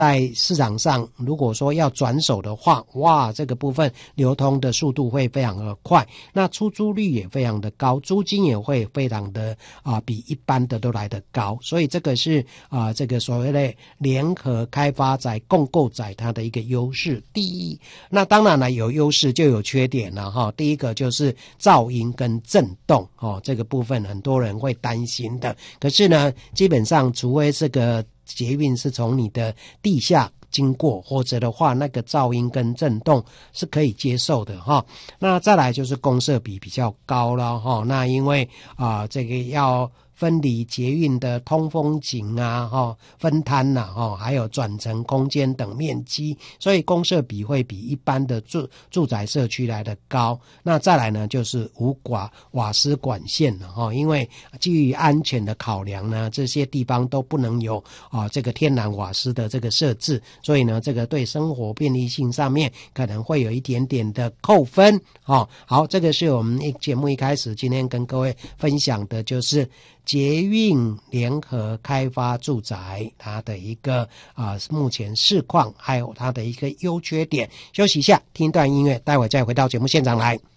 在市场上如果说要转手的话，哇，这个部分流通的速度会非常的快，那出租率也非常的高，租金也会非常的比一般的都来得高，所以这个是这个所谓的联合开发宅共构宅它的一个优势。第一，那当然了，有优势就有缺点了哈。第一个就是噪音跟震动这个部分很多人会担心的，可是呢基本上除非这个捷运是从你的地下经过，或者的话那个噪音跟震动是可以接受的哈。那再来就是公设比比较高了哈，那因为这个要分离捷运的通风井分摊还有转乘空间等面积，所以公设比会比一般的住宅社区来的高。那再来呢就是无瓦斯管线了因为基于安全的考量呢，这些地方都不能有这个天然瓦斯的这个设置，所以呢这个对生活便利性上面可能会有一点点的扣分好，这个是我们节目一开始今天跟各位分享的，就是捷运联合开发住宅它的一个目前市况，还有它的一个优缺点。休息一下，听一段音乐，待会再回到节目现场来。